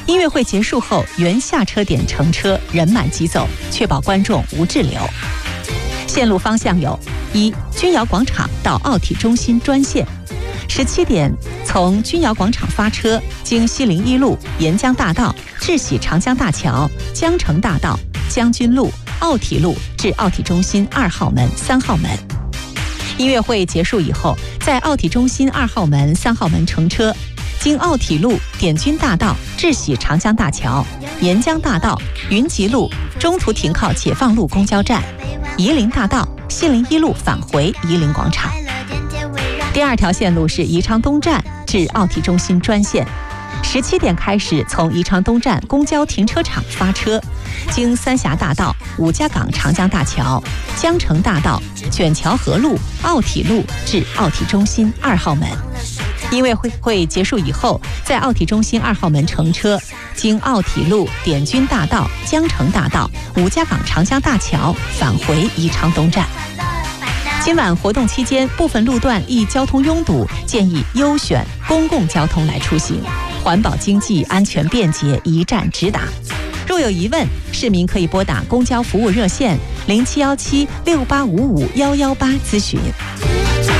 音乐会结束后，原下车点乘车人满即走，确保观众无滞留。线路方向有：一、君窑广场到奥体中心专线，17点从君窑广场发车，经西陵一路、沿江大道、智喜长江大桥、江城大道、将军路、奥体路至奥体中心2号门、3号门。音乐会结束以后，在奥体中心2号门、3号门乘车，经奥体路、点军大道、智喜长江大桥、沿江大道、云集路，中途停靠解放路公交站，夷陵大道、西陵一路返回夷陵广场。第2条线路是宜昌东站至奥体中心专线，17点开始从宜昌东站公交停车场发车，经三峡大道、五家港长江大桥、江城大道、卷桥河路、奥体路至奥体中心2号门。音乐会结束以后，在奥体中心2号门乘车，经奥体路、点军大道、江城大道、五家港长江大桥返回宜昌东站。今晚活动期间，部分路段易交通拥堵，建议优选公共交通来出行，环保经济、安全便捷，一站直达。若有疑问，市民可以拨打公交服务热线071768551181咨询。